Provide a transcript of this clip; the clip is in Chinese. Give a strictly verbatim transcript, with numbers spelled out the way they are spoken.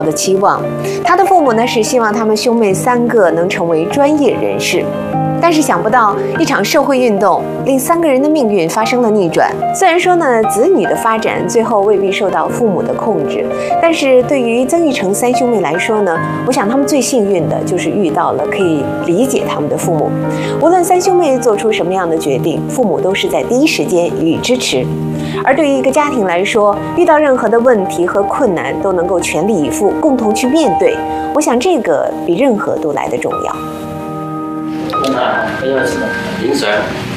的期望。他的父母呢是希望他们兄妹三个能成为专业人士。但是想不到，一场社会运动令三个人的命运发生了逆转。虽然说呢，子女的发展最后未必受到父母的控制，但是对于曾玉成三兄妹来说呢，我想他们最幸运的就是遇到了可以理解他们的父母。无论三兄妹做出什么样的决定，父母都是在第一时间予以支持。而对于一个家庭来说，遇到任何的问题和困难，都能够全力以赴，共同去面对。我想这个比任何都来得重要。 啊，没有什么零食。